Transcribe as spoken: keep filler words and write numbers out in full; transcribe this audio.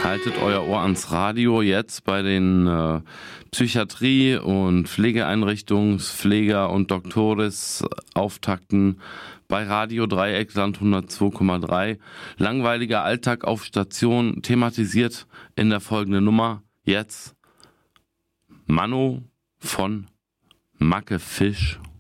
Haltet euer Ohr ans Radio jetzt bei den äh, Psychiatrie- und Pflegeeinrichtungspfleger- und Doktoris-Auftakten bei Radio Dreieckland hundertzwei Komma drei. Langweiliger Alltag auf Station, thematisiert in der folgenden Nummer. Jetzt Manu von Macke Fisch